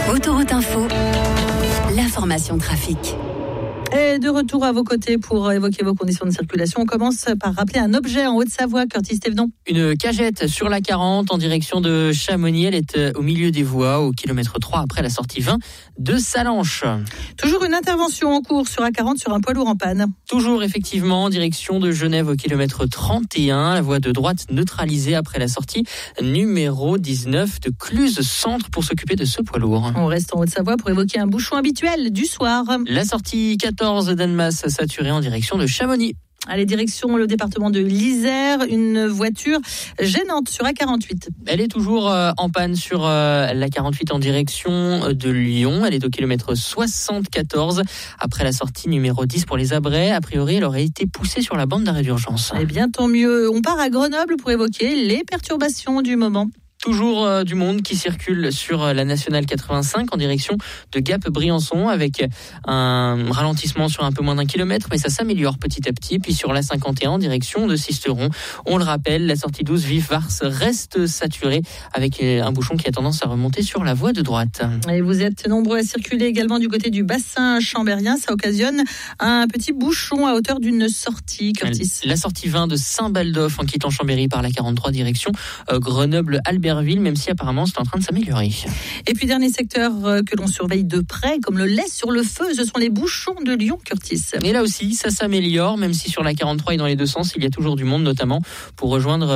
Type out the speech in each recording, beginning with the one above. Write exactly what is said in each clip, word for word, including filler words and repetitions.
Autoroute Info, l'information trafic. Et de retour à vos côtés pour évoquer vos conditions de circulation. On commence par rappeler un objet en Haute-Savoie, Curtis Thévenon. Une cagette sur la quarante en direction de Chamonix. Elle est au milieu des voies, au kilomètre trois après la sortie vingt de Salanches. Toujours une intervention en cours sur A quarante sur un poids lourd en panne. Toujours effectivement en direction de Genève au kilomètre trente et un. La voie de droite neutralisée après la sortie numéro dix-neuf de Cluse Centre pour s'occuper de ce poids lourd. On reste en Haute-Savoie pour évoquer un bouchon habituel du soir. La sortie quatorze d'Annemasse saturée en direction de Chamonix. Allez, direction le département de l'Isère, une voiture gênante sur A quarante-huit. Elle est toujours euh, en panne sur euh, la quarante-huit en direction de Lyon. Elle est au kilomètre soixante-quatorze après la sortie numéro dix pour les Abrets. A priori, elle aurait été poussée sur la bande d'arrêt d'urgence. Eh bien, tant mieux. On part à Grenoble pour évoquer les perturbations du moment. Toujours euh, du monde qui circule sur euh, la nationale quatre-vingt-cinq en direction de Gap-Briançon avec un ralentissement sur un peu moins d'un kilomètre, mais ça s'améliore petit à petit. Puis sur la cinquante et un en direction de Sisteron, on le rappelle, la sortie douze Vif-Vars reste saturée avec un bouchon qui a tendance à remonter sur la voie de droite. Et vous êtes nombreux à circuler également du côté du bassin chambérien. Ça occasionne un petit bouchon à hauteur d'une sortie, Curtis. La sortie vingt de Saint-Baldoff en quittant Chambéry par la quarante-trois direction euh, Grenoble-Albert. Même si apparemment c'est en train de s'améliorer. Et puis dernier secteur que l'on surveille de près, comme le lait sur le feu, ce sont les bouchons de Lyon, Curtis. Et là aussi, ça s'améliore, même si sur la quarante-trois et dans les deux sens, il y a toujours du monde, notamment pour rejoindre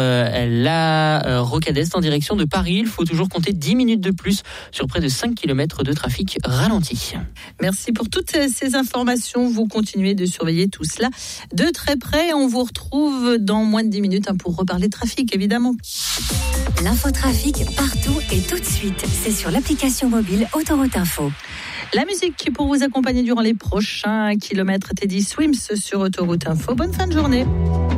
la Rocade Est en direction de Paris. Il faut toujours compter dix minutes de plus sur près de cinq kilomètres de trafic ralenti. Merci pour toutes ces informations. Vous continuez de surveiller tout cela de très près. On vous retrouve dans moins de dix minutes pour reparler trafic, évidemment. L'infotrafic partout et tout de suite. C'est sur l'application mobile Autoroute Info. La musique pour vous accompagner durant les prochains kilomètres. Teddy Swims sur Autoroute Info. Bonne fin de journée.